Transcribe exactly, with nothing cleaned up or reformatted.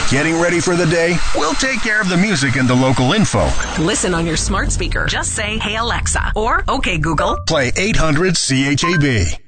Getting ready for the day? We'll take care of the music and the local info. Listen on your smart speaker. Just say, "Hey Alexa," or "Okay Google." Play eight hundred C H A B.